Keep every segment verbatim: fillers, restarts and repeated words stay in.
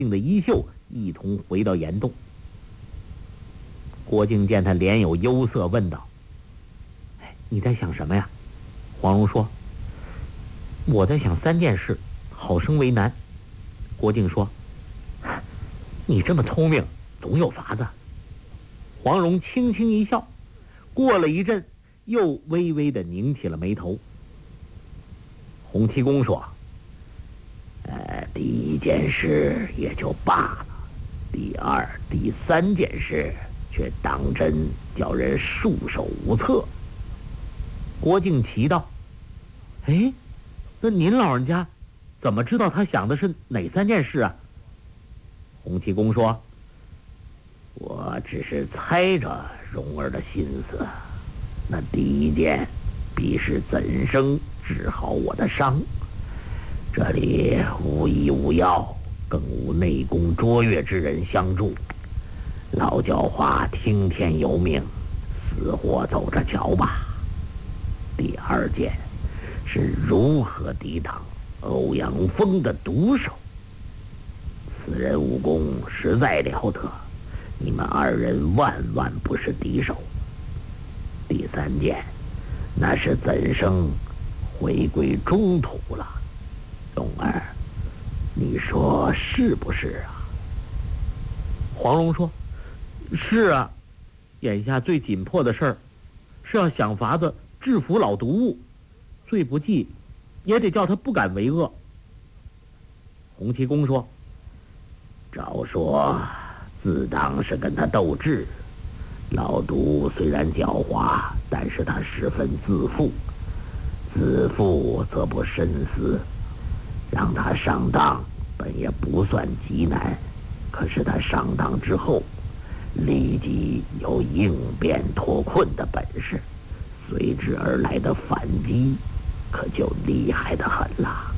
的衣袖，一同回到岩洞。郭靖见他脸有忧色，问道：“哎，你在想什么呀？”黄蓉说：“我在想三件事，好生为难。”郭靖说：“你这么聪明，总有法子。”黄蓉轻轻一笑，过了一阵，又微微地拧起了眉头。洪七公说：“呃，第一件事也就罢了，第二、第三件事却当真叫人束手无策。”郭靖奇道：“哎，那您老人家怎么知道他想的是哪三件事啊？”洪七公说：“我只是猜着蓉儿的心思。那第一件必是怎生治好我的伤，这里无医无药，更无内功卓越之人相助，老教化听天由命，死活走着瞧吧。第二件是如何抵挡欧阳锋的毒手，此人武功实在了得，你们二人万万不是敌手。第三件，那是怎生回归中土了？蓉儿，你说是不是啊？”黄蓉说：“是啊，眼下最紧迫的事儿是要想法子制服老毒物，最不济也得叫他不敢为恶。”洪七公说：“照说自当是跟他斗智，老毒虽然狡猾，但是他十分自负，自负则不深思，让他上当本也不算极难，可是他上当之后立即有应变脱困的本事，随之而来的反击可就厉害得很了。”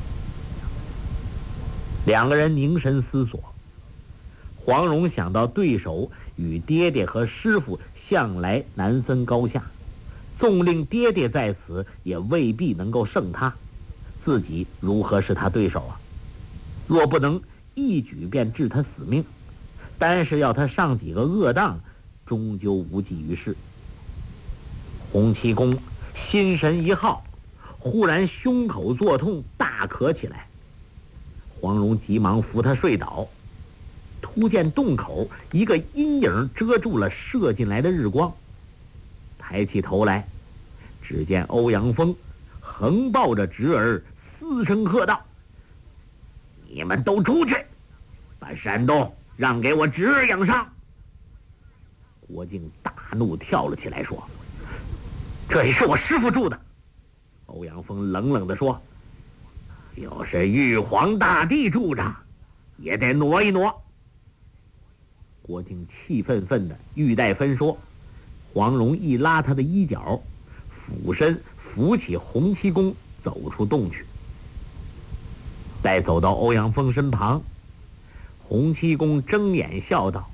两个人凝神思索，黄蓉想到对手与爹爹和师傅向来难分高下，纵令爹爹在此，也未必能够胜他，自己如何是他对手啊？若不能一举便治他死命，单是要他上几个恶当，终究无济于事。洪七公心神一耗，忽然胸口作痛，大咳起来。黄蓉急忙扶他睡倒，突见洞口一个阴影遮住了射进来的日光，抬起头来，只见欧阳锋横抱着侄儿，嘶声喝道：“你们都出去，把山洞让给我侄儿养伤。”郭靖大怒，跳了起来说：“这里是我师父住的。”欧阳锋冷冷地说：“就是玉皇大帝住着，也得挪一挪。”郭靖气愤愤的欲待分说，黄蓉一拉他的衣角，俯身扶起洪七公，走出洞去。待走到欧阳锋身旁，洪七公睁眼笑道：“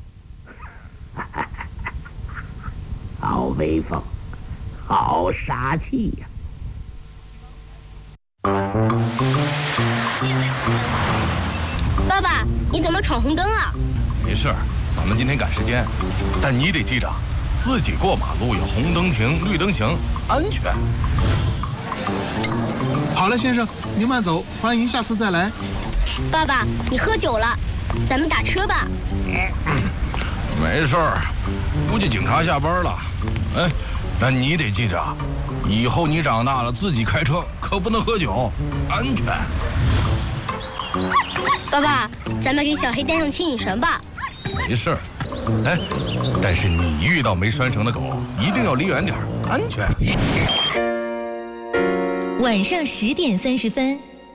好威风，好杀气呀！” 爸爸，你怎么闯红灯啊？ 没事，咱们今天赶时间，但你得记着，自己过马路要红灯停，绿灯行，安全。 好了，先生，您慢走，欢迎下次再来。 爸爸，你喝酒了，咱们打车吧。 没事儿，估计警察下班了。哎，但你得记着，以后你长大了自己开车可不能喝酒，安全。 爸爸，咱们给小黑带上牵引绳吧。 没事儿，哎，但是你遇到没拴绳的狗，一定要离远点，安全。 晚上十点三十分，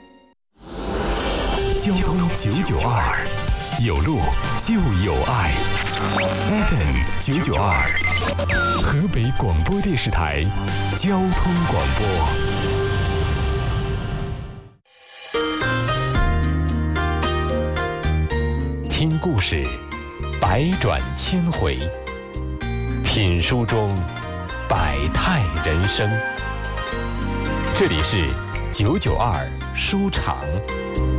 交通九九二，有路就有爱。F M 九九二，河北广播电视台交通广播。听故事，百转千回；品书中，百态人生。这里是九九二书场。